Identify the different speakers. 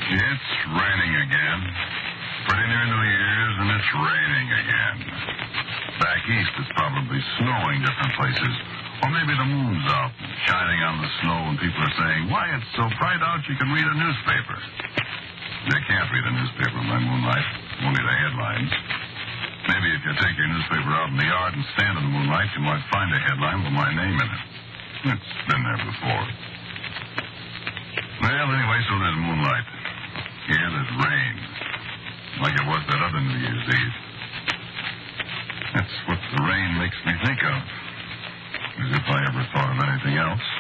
Speaker 1: It's raining again. Pretty near New Year's, and it's raining again. Back east, it's probably snowing different places. Or maybe the moon's out, shining on the snow, and people are saying, why, it's so bright out you can read a newspaper. They can't read a newspaper by moonlight, only the headlines. Maybe if you take your newspaper out in the yard and stand in the moonlight, you might find a headline with my name in it. It's been there before. Well, anyway, so there's moonlight. Here there's rain. Like it was that other New Year's Eve. That's what the rain makes me think of. As if I ever thought of anything else.